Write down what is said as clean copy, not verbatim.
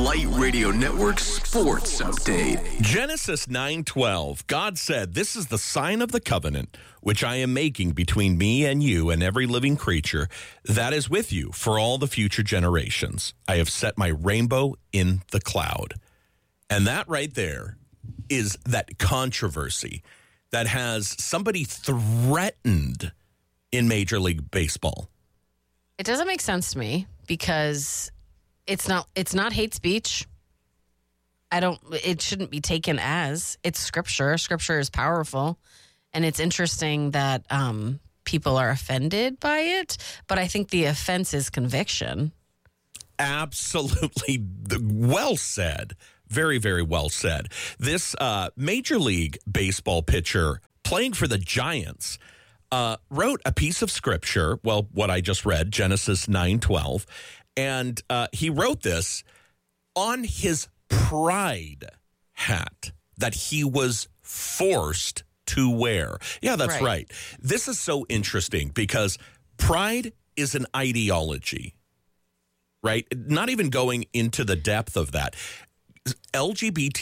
Light Radio Network Sports Update. Genesis 9:12. God said, "This is the sign of the covenant which I am making between me and you and every living creature that is with you for all the future generations. I have set my rainbow in the cloud." And that right there is that controversy that has somebody threatened in Major League Baseball. It doesn't make sense to me because it's not hate speech. It shouldn't be taken as. It's scripture. Scripture is powerful. And it's interesting that people are offended by it. But I think the offense is conviction. Absolutely. Well said. Very, very well said. This Major League Baseball pitcher playing for the Giants wrote a piece of scripture, well, what I just read, Genesis 9:12, and he wrote this on his pride hat that he was forced to wear. Yeah, that's right. This is so interesting because pride is an ideology, right? Not even going into the depth of that. LGBT